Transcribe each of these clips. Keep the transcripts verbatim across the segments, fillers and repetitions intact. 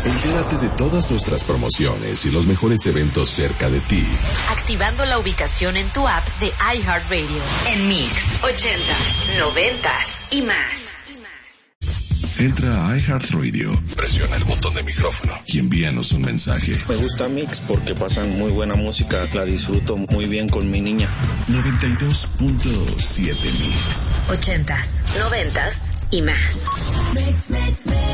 Entérate de todas nuestras promociones y los mejores eventos cerca de ti. Activando la ubicación en tu app de iHeartRadio. En Mix, ochentas, noventas y más. Entra a iHeartRadio, presiona el botón de micrófono y envíanos un mensaje. Me gusta Mix porque pasan muy buena música, la disfruto muy bien con mi niña. noventa y dos punto siete Mix. Ochentas, noventas y más. Mix, mix, mix.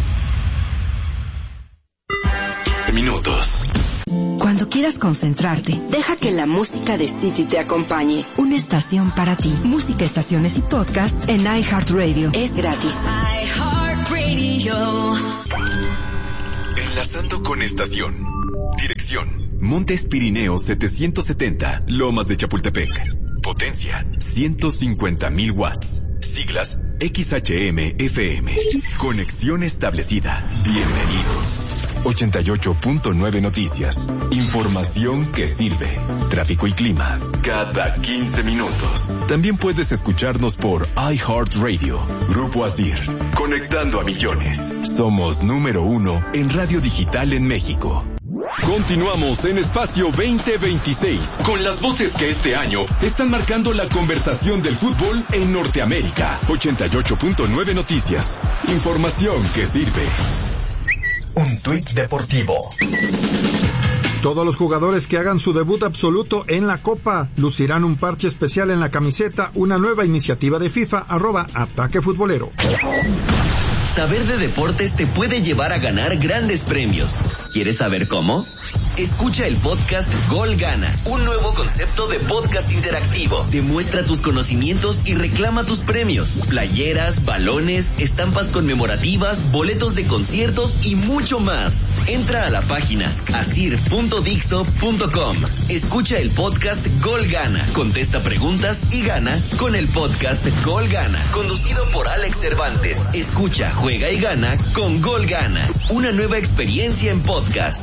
Minutos. Cuando quieras concentrarte, deja que la música de City te acompañe. Una estación para ti. Música, estaciones y podcast en iHeartRadio. Es gratis. iHeartRadio. Enlazando con estación. Dirección: Montes Pirineos setecientos setenta, Lomas de Chapultepec. Potencia: ciento cincuenta mil watts. Siglas: X H M F M. Conexión establecida. Bienvenido. ochenta y ocho punto nueve Noticias. Información que sirve. Tráfico y clima cada quince minutos. También puedes escucharnos por iHeartRadio. Grupo Asir. Conectando a millones. Somos número uno en radio digital en México. Continuamos en Espacio veinte veintiséis con las voces que este año están marcando la conversación del fútbol en Norteamérica. ochenta y ocho punto nueve Noticias. Información que sirve. Un tuit deportivo. Todos los jugadores que hagan su debut absoluto en la Copa lucirán un parche especial en la camiseta, una nueva iniciativa de FIFA, arroba Ataque Futbolero. Saber de deportes te puede llevar a ganar grandes premios. ¿Quieres saber cómo? Escucha el podcast Gol Gana, un nuevo concepto de podcast interactivo. Demuestra tus conocimientos y reclama tus premios. Playeras, balones, estampas conmemorativas, boletos de conciertos y mucho más. Entra a la página asir punto dixo punto com. Escucha el podcast Gol Gana. Contesta preguntas y gana con el podcast Gol Gana, conducido por Alex Cervantes. Escucha, juega y gana con Gol Gana. Una nueva experiencia en podcast.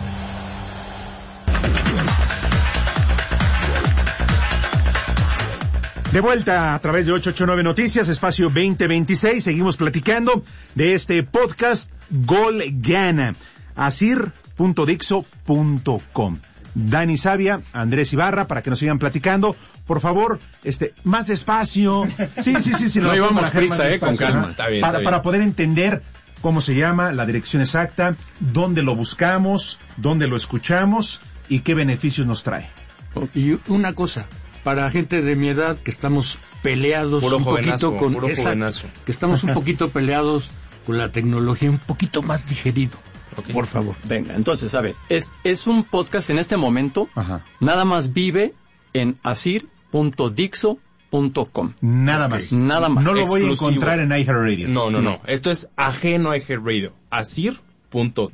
De vuelta a través de ochocientos ochenta y nueve Noticias, Espacio veinte veintiséis. Seguimos platicando de este podcast Gol Gana. asir punto dixo punto com. Dani Sabia, Andrés Ibarra, para que nos sigan platicando. Por favor, este, más despacio. Sí, sí, sí, sí. No llevamos prisa, eh, con calma. Está bien, para, está bien. para poder entender cómo se llama, la dirección exacta, dónde lo buscamos, dónde lo escuchamos y qué beneficios nos trae. Y una cosa, para gente de mi edad que estamos peleados puro un jovenazo, poquito con puro esa, jovenazo. que estamos un poquito peleados con la tecnología, un poquito más digerido. Okay. Por favor. Venga, entonces, a ver, es, es un podcast en este momento. Ajá. Nada más vive en asir punto dixo punto com. Nada okay. más. Nada más. No lo Exclusivo. voy a encontrar en iHeartRadio. No, no, no. Esto es ajeno a iHeartRadio. asir punto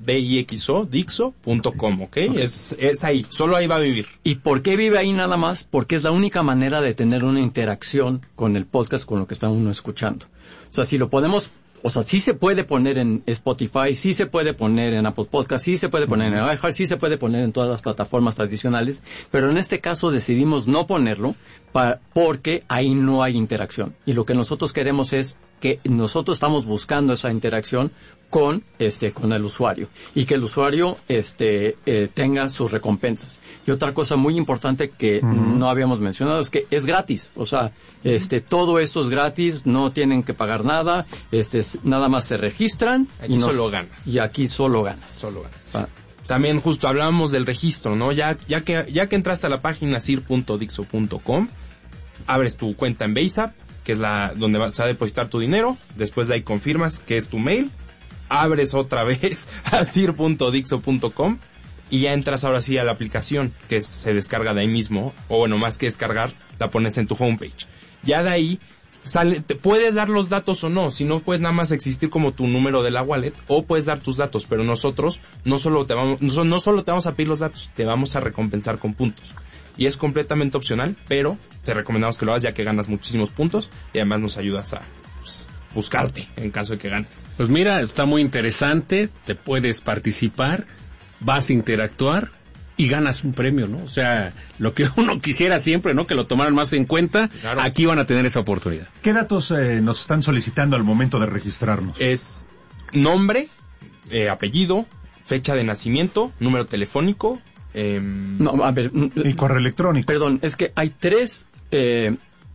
dixo punto com, ¿okay? ¿ok? Es, es ahí. Solo ahí va a vivir. ¿Y por qué vive ahí nada más? Porque es la única manera de tener una interacción con el podcast, con lo que está uno escuchando. O sea, si lo podemos... O sea, sí se puede poner en Spotify, sí se puede poner en Apple Podcast, sí se puede poner en iHeart, sí se puede poner en todas las plataformas tradicionales, pero en este caso decidimos no ponerlo para, porque ahí no hay interacción. Y lo que nosotros queremos es que nosotros estamos buscando esa interacción con este con el usuario y que el usuario este eh, tenga sus recompensas. Y otra cosa muy importante que uh-huh. no habíamos mencionado es que es gratis, o sea, este todo esto es gratis, no tienen que pagar nada, este nada más se registran aquí y nos, solo ganas. Y aquí solo ganas. Solo ganas. Ah. También justo hablábamos del registro, ¿no? Ya ya que ya que entraste a la página asir punto dixo punto com, abres tu cuenta en Base App, que es la donde vas a depositar tu dinero, después de ahí confirmas que es tu mail, abres otra vez asir punto dixo punto com y ya entras ahora sí a la aplicación, que se descarga de ahí mismo, o bueno, más que descargar, la pones en tu homepage. Ya de ahí sale, te puedes dar los datos o no, si no puedes nada más existir como tu número de la wallet, o puedes dar tus datos, pero nosotros no solo te vamos, no, no solo te vamos a pedir los datos, te vamos a recompensar con puntos. Y es completamente opcional, pero te recomendamos que lo hagas ya que ganas muchísimos puntos y además nos ayudas a pues, buscarte en caso de que ganes. Pues mira, está muy interesante, te puedes participar, vas a interactuar y ganas un premio, ¿no? O sea, lo que uno quisiera siempre, ¿no? Que lo tomaran más en cuenta, claro. Aquí van a tener esa oportunidad. ¿Qué datos eh, nos están solicitando al momento de registrarnos? Es nombre, eh, apellido, fecha de nacimiento, número telefónico. Eh, no, a ver. Y correo electrónico. Perdón, es que hay tres... Eh,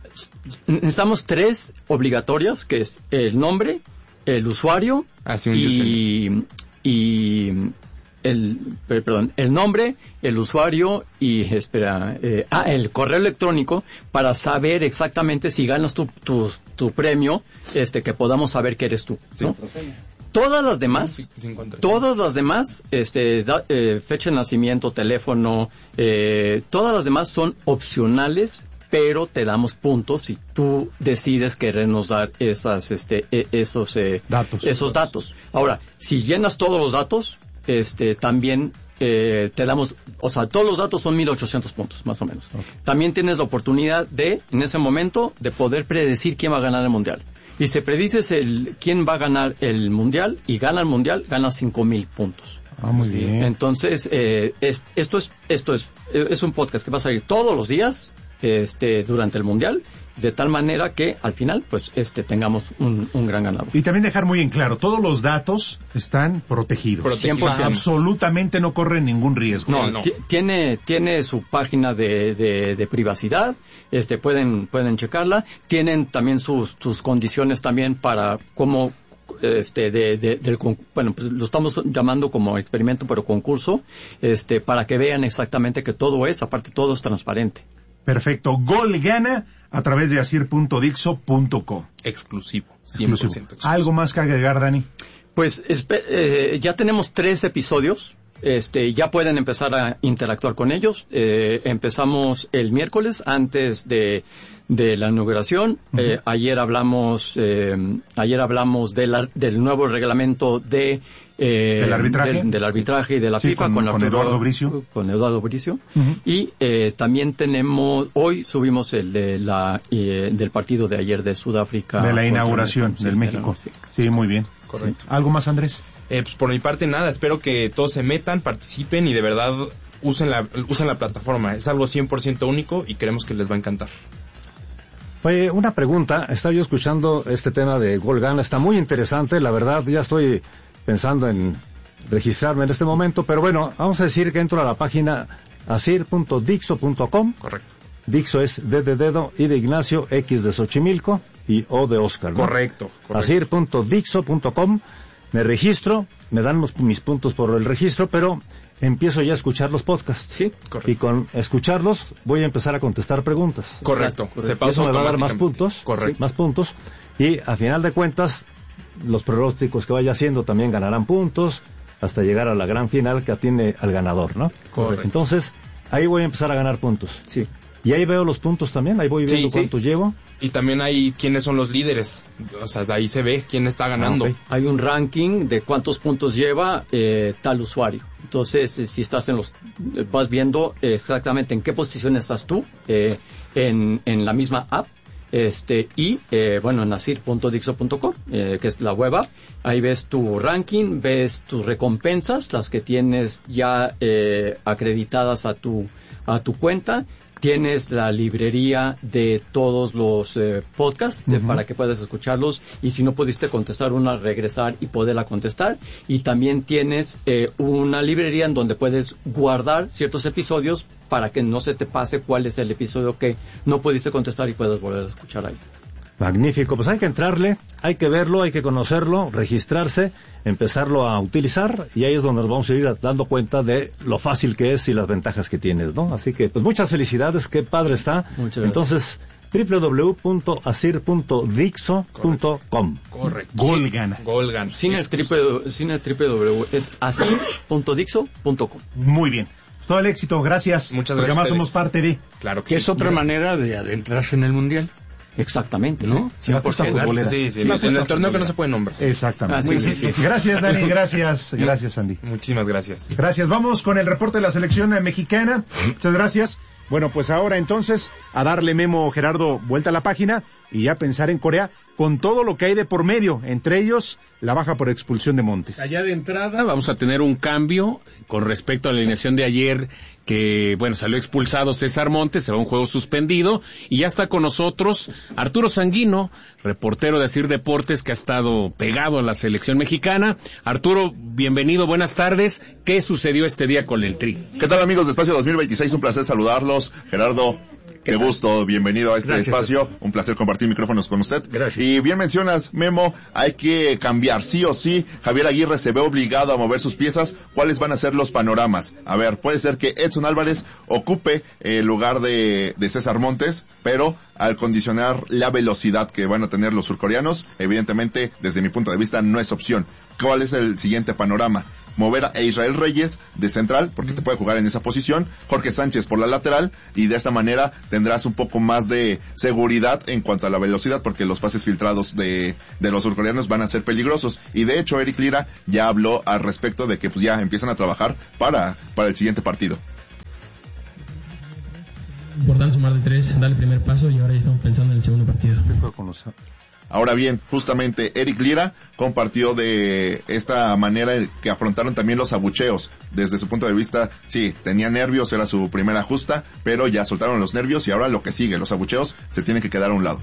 necesitamos tres obligatorias, que es el nombre, el usuario ah, sí, un y, y el perdón el nombre, el usuario y espera eh, ah el correo electrónico, para saber exactamente si ganas tu tu, tu premio, este que podamos saber que eres tú, ¿no? Sí. Todas las demás, todas las demás, este, da, eh, fecha de nacimiento, teléfono, eh, todas las demás son opcionales, pero te damos puntos si tú decides querernos dar esas, este, e- esos, eh, datos. esos datos. Ahora, si llenas todos los datos, este, también eh, te damos, o sea, todos los datos son mil ochocientos puntos, más o menos. Okay. También tienes la oportunidad de, en ese momento, de poder predecir quién va a ganar el mundial. Y si predices el quién va a ganar el mundial y gana el mundial, ganas cinco mil puntos. Ah, muy bien. Entonces, eh, es, esto es, esto es, es un podcast que va a salir todos los días. Este, durante el mundial, de tal manera que al final pues este tengamos un, un gran ganador. Y también dejar muy en claro, todos los datos están protegidos. protegidos. cien por ciento. Absolutamente no corren ningún riesgo. No, no. T- tiene tiene su página de, de, de privacidad, este pueden pueden checarla, tienen también sus sus condiciones también para cómo este de, de del bueno, pues lo estamos llamando como experimento pero concurso, este para que vean exactamente que todo es, aparte todo es transparente. Perfecto. Gol Gana a través de asir punto dixo punto com. Exclusivo. cien por ciento exclusivo. ¿Algo más que agregar, Dani? Pues espe- eh, ya tenemos tres episodios. Este, ya pueden empezar a interactuar con ellos. Eh, empezamos el miércoles antes de, de la inauguración. Uh-huh. Eh, ayer hablamos, eh, ayer hablamos de la, del nuevo reglamento de Eh, del arbitraje, del, del arbitraje y de la sí, FIFA con, con, con Arturo, Eduardo Bricio con Eduardo Bricio uh-huh. y eh, también tenemos hoy subimos el de la eh, del partido de ayer de Sudáfrica de la inauguración del México. Sí, muy bien. Correcto. Sí. ¿Algo más, Andrés? Eh, pues por mi parte nada, espero que todos se metan, participen y de verdad usen la usen la plataforma. Es algo cien por ciento único y creemos que les va a encantar. Oye, una pregunta, estaba yo escuchando este tema de Gol Gana, está muy interesante, la verdad ya estoy pensando en registrarme en este momento, pero bueno, vamos a decir que entro a la página asir punto dixo punto com. Correcto. Dixo es D de dedo, I de Ignacio, X de Xochimilco y O de Oscar, ¿no? Correcto, correcto. asir punto dixo punto com, me registro, me dan los, mis puntos por el registro, pero empiezo ya a escuchar los podcasts. Sí, correcto. Y con escucharlos voy a empezar a contestar preguntas. Correcto. correcto. Se pausa eso me va a dar más puntos. Correcto. Sí, más puntos. Y a final de cuentas, los pronósticos que vaya haciendo también ganarán puntos hasta llegar a la gran final que atiene al ganador, ¿no? Correcto. Entonces, ahí voy a empezar a ganar puntos. Sí. Y ahí veo los puntos también, ahí voy viendo sí, cuántos sí. llevo. Y también hay quiénes son los líderes, o sea, de ahí se ve quién está ganando. Ah, okay. Hay un ranking de cuántos puntos lleva eh, tal usuario. Entonces, eh, si estás en los, eh, vas viendo exactamente en qué posición estás tú eh, en, en la misma app. Este, y, eh, bueno, en asir punto dixo punto com, eh, que es la web app, ahí ves tu ranking, ves tus recompensas, las que tienes ya eh, acreditadas a tu, a tu cuenta. Tienes la librería de todos los eh, podcasts de, uh-huh. para que puedas escucharlos y si no pudiste contestar una, regresar y poderla contestar. Y también tienes eh, una librería en donde puedes guardar ciertos episodios para que no se te pase cuál es el episodio que no pudiste contestar y puedas volver a escuchar ahí. Magnífico, pues hay que entrarle, hay que verlo, hay que conocerlo, registrarse, empezarlo a utilizar y ahí es donde nos vamos a ir dando cuenta de lo fácil que es y las ventajas que tienes, ¿no? Así que, pues muchas felicidades, qué padre está. Muchas gracias. Entonces, doble u doble u doble u punto asir punto dixo punto com. Correcto. Gol Gana. Gol Gana. Sin el triple, sin el triple W, es asir punto dixo punto com. Muy bien. Todo el éxito, gracias. Muchas porque gracias. Porque además somos parte de... Claro que, que sí. es otra manera de adentrarse en el mundial. Exactamente, ¿no? Sí, la apuesta futbolera. Sí, sí, sí, en el torneo que no se puede nombrar. Exactamente. Ah, sí, sí, sí. Gracias, Dani, gracias, gracias, Andy. Muchísimas gracias. Gracias, vamos con el reporte de la selección mexicana. Muchas gracias. Bueno, pues ahora entonces, a darle Memo Gerardo vuelta a la página y ya pensar en Corea con todo lo que hay de por medio, entre ellos la baja por expulsión de Montes. Allá de entrada vamos a tener un cambio con respecto a la alineación de ayer, que bueno, salió expulsado César Montes, se va a un juego suspendido, y ya está con nosotros Arturo Sanguino, reportero de Asir Deportes, que ha estado pegado a la selección mexicana. Arturo, bienvenido, buenas tardes. ¿Qué sucedió este día con el Tri? ¿Qué tal, amigos de Espacio dos mil veintiséis? Un placer saludarlos. Gerardo, qué gusto, bienvenido a este Gracias, espacio. Un placer compartir micrófonos con usted. Gracias. Y bien mencionas, Memo, hay que cambiar, sí o sí. Javier Aguirre se ve obligado a mover sus piezas. ¿Cuáles van a ser los panoramas? A ver, puede ser que Edson Álvarez ocupe el lugar de, de César Montes, pero al condicionar la velocidad que van a tener los surcoreanos, evidentemente, desde mi punto de vista, no es opción. ¿Cuál es el siguiente panorama? Mover a Israel Reyes de central, porque te puede jugar en esa posición, Jorge Sánchez por la lateral, y de esta manera tendrás un poco más de seguridad en cuanto a la velocidad, porque los pases filtrados de, de los surcoreanos van a ser peligrosos. Y de hecho, Eric Lira ya habló al respecto de que pues ya empiezan a trabajar para, para el siguiente partido. Importante sumar de tres, dar el primer paso, y ahora ya estamos pensando en el segundo partido. Ahora bien, justamente Eric Lira compartió de esta manera que afrontaron también los abucheos. Desde su punto de vista, sí, tenía nervios, era su primera justa, pero ya soltaron los nervios y ahora lo que sigue, los abucheos, se tienen que quedar a un lado.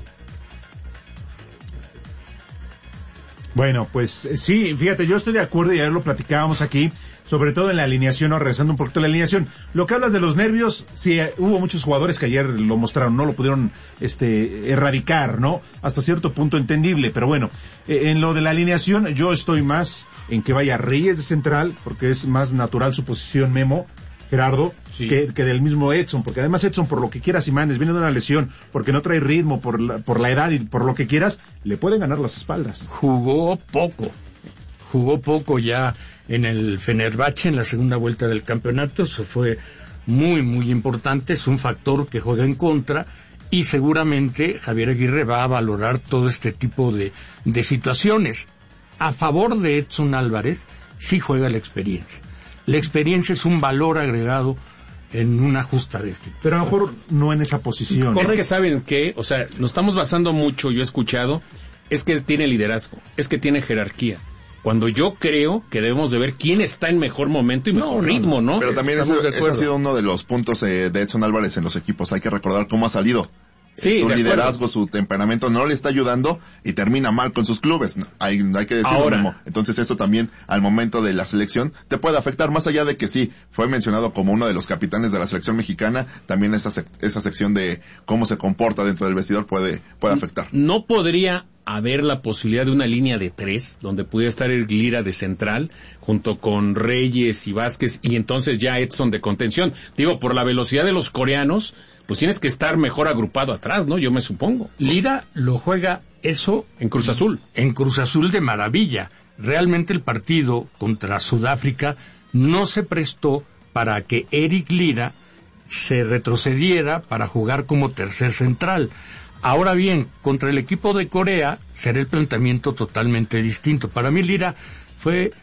Bueno, pues sí, fíjate, yo estoy de acuerdo y ayer lo platicábamos aquí, sobre todo en la alineación, ¿no? Regresando un poquito a la alineación. Lo que hablas de los nervios, sí, hubo muchos jugadores que ayer lo mostraron, no lo pudieron este erradicar, ¿no? Hasta cierto punto entendible, pero bueno, eh, en lo de la alineación yo estoy más en que vaya Reyes de central, porque es más natural su posición, Memo, Gerardo, sí. que, que del mismo Edson, porque además Edson, por lo que quieras y mandes, viene de una lesión, porque no trae ritmo, por la, por la edad y por lo que quieras, le pueden ganar las espaldas. Jugó poco, jugó poco ya en el Fenerbahce en la segunda vuelta del campeonato. Eso fue muy, muy importante, es un factor que juega en contra, y seguramente Javier Aguirre va a valorar todo este tipo de, de situaciones. A favor de Edson Álvarez, sí juega la experiencia. La experiencia es un valor agregado en una justa de este. Pero a lo mejor no en esa posición. Es que saben que, o sea, nos estamos basando mucho, yo he escuchado, es que tiene liderazgo, es que tiene jerarquía. Cuando yo creo que debemos de ver quién está en mejor momento y mejor no, ritmo, ¿no? Pero también ese, ese ha sido uno de los puntos eh, de Edson Álvarez en los equipos. Hay que recordar cómo ha salido. Sí, su liderazgo, su temperamento no le está ayudando y termina mal con sus clubes. Hay, hay que decirlo, Memo. Entonces eso también al momento de la selección te puede afectar, más allá de que sí, fue mencionado como uno de los capitanes de la selección mexicana, también esa, sec- esa sección de cómo se comporta dentro del vestidor puede, puede afectar. No podría haber la posibilidad de una línea de tres, donde pudiera estar el Lira de central, junto con Reyes y Vázquez, y entonces ya Edson de contención. Digo, por la velocidad de los coreanos, pues tienes que estar mejor agrupado atrás, ¿no? Yo me supongo. Lira lo juega eso en Cruz Azul. En Cruz Azul de maravilla. Realmente el partido contra Sudáfrica no se prestó para que Eric Lira se retrocediera para jugar como tercer central. Ahora bien, contra el equipo de Corea será el planteamiento totalmente distinto. Para mí Lira fue,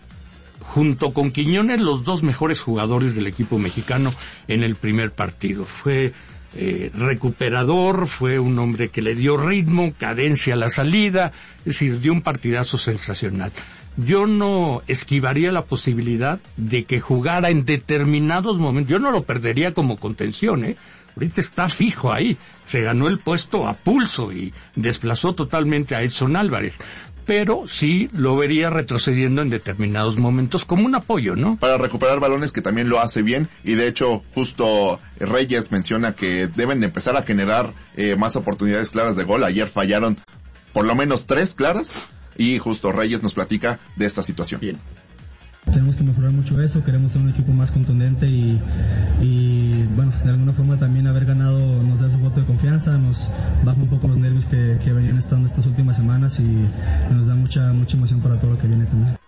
junto con Quiñones, los dos mejores jugadores del equipo mexicano en el primer partido. Fue eh, recuperador, fue un hombre que le dio ritmo, cadencia a la salida, es decir, dio un partidazo sensacional. Yo no esquivaría la posibilidad de que jugara en determinados momentos. Yo no lo perdería como contención, ¿eh? Ahorita está fijo ahí. Se ganó el puesto a pulso y desplazó totalmente a Edson Álvarez. Pero sí lo vería retrocediendo en determinados momentos como un apoyo, ¿no? Para recuperar balones, que también lo hace bien, y de hecho justo Reyes menciona que deben de empezar a generar eh, más oportunidades claras de gol. Ayer fallaron por lo menos tres claras, y justo Reyes nos platica de esta situación. Bien. Tenemos que mejorar mucho eso, queremos ser un equipo más contundente y, y bueno, de alguna forma también haber ganado nos da ese voto de confianza, nos baja un poco los nervios que, que venían estando estas últimas semanas y nos da mucha mucha emoción para todo lo que viene también.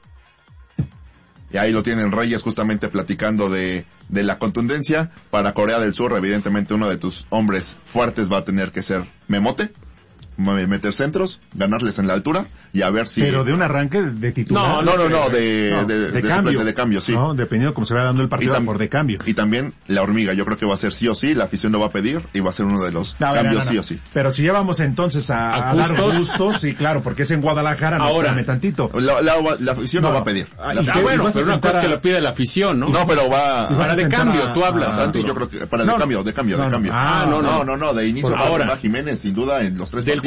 Y ahí lo tienen Reyes justamente platicando de, de la contundencia. Para Corea del Sur, evidentemente uno de tus hombres fuertes va a tener que ser Memote, meter centros, ganarles en la altura y a ver si... Pero de un arranque de titular. No, no, no, no, de, no, de, de, de, cambio. de, de cambio, sí. No, dependiendo de cómo se vaya dando el partido, tam- por de cambio. Y también la hormiga, yo creo que va a ser sí o sí, la afición lo va a pedir y va a ser uno de los no, cambios no, no, no. sí o sí. Pero si ya vamos entonces a, a, a dar gustos, sí, claro, porque es en Guadalajara, no ahora espérame tantito. La, la, la afición no, no va a pedir. Ah, ah bueno, pero una cosa es que lo pide la afición, ¿no? No, pero va... Para de cambio, a, tú hablas. Santi, yo creo que para de cambio, de cambio, de cambio. Ah, no, no, no, de inicio ahora va Jiménez, sin duda, en los tres del partidos.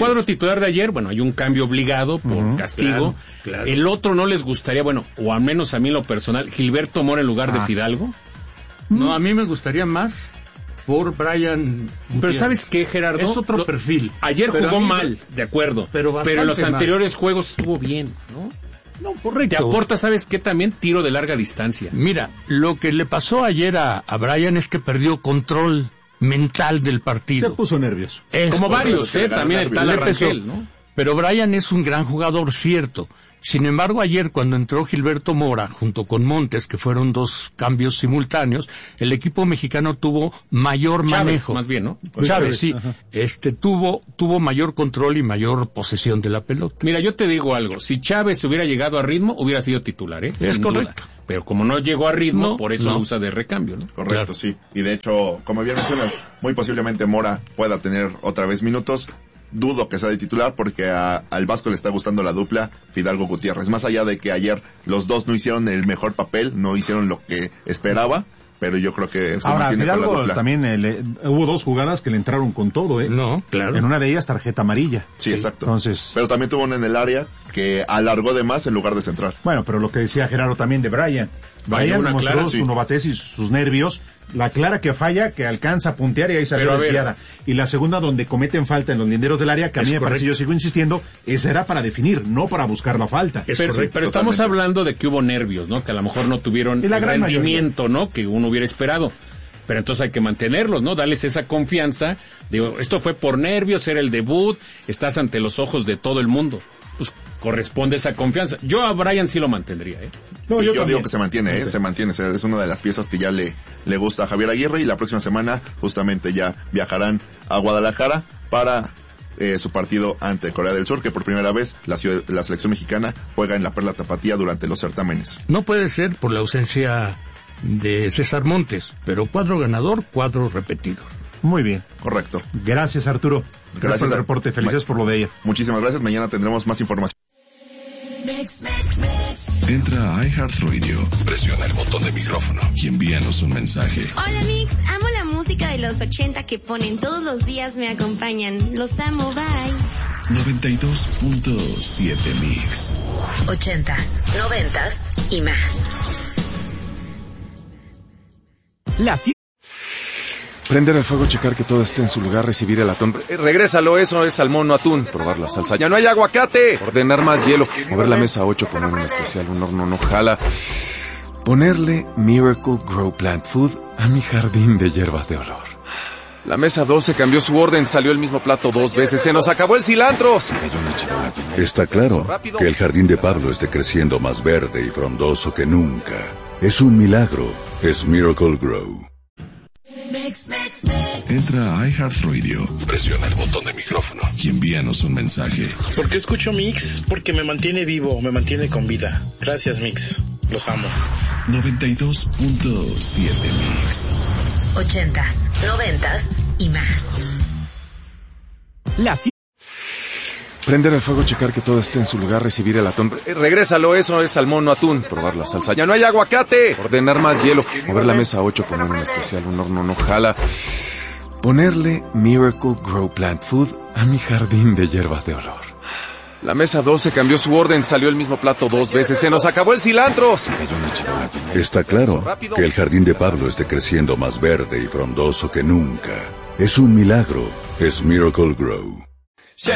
cuadro titular de ayer, bueno, hay un cambio obligado por uh-huh. castigo. Claro, claro. El otro no les gustaría, bueno, o al menos a mí en lo personal, Gilberto Mora en lugar ah. de Fidalgo. No, a mí me gustaría más por Brian. Pero ¿sabes qué, Gerardo? Es otro lo, perfil. Ayer pero jugó mí, mal, de acuerdo. Pero, pero en los mal. anteriores juegos estuvo bien, ¿no? No, correcto. Te aporta, ¿sabes qué? También tiro de larga distancia. Mira, lo que le pasó ayer a, a Brian es que perdió control mental del partido. Se puso nervioso. Es Como varios, ¿eh? También el tal Rangel, ¿no? Pero Brian es un gran jugador, cierto. Sin embargo, ayer cuando entró Gilberto Mora junto con Montes, que fueron dos cambios simultáneos, el equipo mexicano tuvo mayor Chávez, manejo. más bien, ¿no? Chávez, Chávez sí. Ajá. Este tuvo tuvo mayor control y mayor posesión de la pelota. Mira, yo te digo algo, si Chávez hubiera llegado a ritmo, hubiera sido titular, ¿eh? Es Sin correcto. duda. Pero como no llegó a ritmo, no, por eso no. lo usa de recambio, ¿no? Correcto, claro. sí. Y de hecho, como bien mencionas, muy posiblemente Mora pueda tener otra vez minutos. Dudo que sea de titular porque a, al Vasco le está gustando la dupla Fidalgo Gutiérrez. Más allá de que ayer los dos no hicieron el mejor papel, no hicieron lo que esperaba, pero yo creo que se Ahora, mantiene Fidalgo con la dupla. También eh, le, hubo dos jugadas que le entraron con todo, ¿eh? No, claro. En una de ellas tarjeta amarilla. Sí, sí, exacto. Entonces, pero también tuvo una en el área que alargó de más en lugar de centrar. Bueno, pero lo que decía Gerardo también de Brian. Brian una mostró clara, su sí. novatez y sus nervios. La clara que falla, que alcanza a puntear y ahí salió desviada. Y la segunda donde cometen falta en los linderos del área, que a mí me parece, yo sigo insistiendo, esa era para definir, no para buscar la falta. Es pero, pero estamos hablando de que hubo nervios, ¿no? Que a lo mejor no tuvieron el rendimiento, ¿no? Que uno hubiera esperado. Pero entonces hay que mantenerlos, ¿no? Darles esa confianza. Digo, esto fue por nervios, era el debut, estás ante los ojos de todo el mundo. Pues corresponde esa confianza. Yo a Brian sí lo mantendría, ¿eh? No, yo, yo digo que se mantiene, ¿eh? Se mantiene. Es una de las piezas que ya le, le gusta a Javier Aguirre y la próxima semana justamente ya viajarán a Guadalajara para eh, su partido ante Corea del Sur, que por primera vez la, ciudad, la selección mexicana juega en la Perla Tapatía durante los certámenes. No puede ser por la ausencia de César Montes, pero cuadro ganador, cuadro repetido. Muy bien. Correcto. Gracias, Arturo. Gracias, gracias por el reporte. Felices por lo de ella. Muchísimas gracias. Mañana tendremos más información. Entra a iHeartRadio, presiona el botón de micrófono y envíanos un mensaje. Hola Mix, amo la música de los ochenta que ponen todos los días, me acompañan. Los amo, bye. noventa y dos punto siete Mix. Ochentas, noventas y más. La Prender el fuego, checar que todo esté en su lugar, recibir el atún. Eh, regrésalo, eso es salmón, no atún. Probar la salsa. ¡Ya no hay aguacate! Ordenar más hielo. Mover la mesa ocho, poner un especial, un horno no jala. Ponerle Miracle Grow Plant Food a mi jardín de hierbas de olor. La mesa doce cambió su orden, salió el mismo plato dos veces. ¡Se nos acabó el cilantro! Se cayó una charola. Está claro que el jardín de Pablo esté creciendo más verde y frondoso que nunca. Es un milagro. Es Miracle Grow. Entra a iHeartRadio, presiona el botón de micrófono y envíanos un mensaje. ¿Por qué escucho Mix? Porque me mantiene vivo, me mantiene con vida. Gracias, Mix. Los amo. noventa y dos punto siete Mix. Ochentas, noventas y más. La Prender el fuego, checar que todo esté en su lugar, recibir el atún. Eh, regrésalo, eso es salmón, no atún. Probar la salsa. ¡Ya no hay aguacate! Ordenar más hielo. Mover la mesa ocho, poner un especial, un horno no jala. Ponerle Miracle Grow Plant Food a mi jardín de hierbas de olor. La mesa doce cambió su orden, salió el mismo plato dos veces. ¡Se nos acabó el cilantro! Se cayó una charola. Está claro que el jardín de Pablo esté creciendo más verde y frondoso que nunca. Es un milagro. Es Miracle Grow.